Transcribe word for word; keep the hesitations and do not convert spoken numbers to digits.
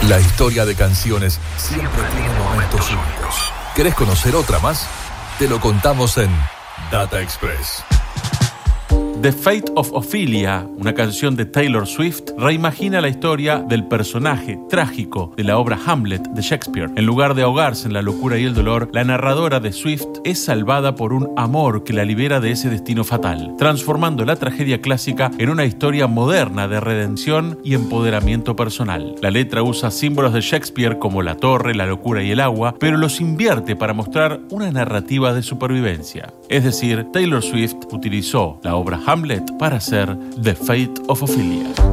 La historia de canciones siempre tiene momentos únicos. ¿Querés conocer otra más? Te lo contamos en Data Express. The Fate of Ophelia, una canción de Taylor Swift, reimagina la historia del personaje trágico de la obra Hamlet de Shakespeare. En lugar de ahogarse en la locura y el dolor, la narradora de Swift es salvada por un amor que la libera de ese destino fatal, transformando la tragedia clásica en una historia moderna de redención y empoderamiento personal. La letra usa símbolos de Shakespeare como la torre, la locura y el agua, pero los invierte para mostrar una narrativa de supervivencia. Es decir, Taylor Swift utilizó la obra Hamlet para hacer The Fate of Ophelia.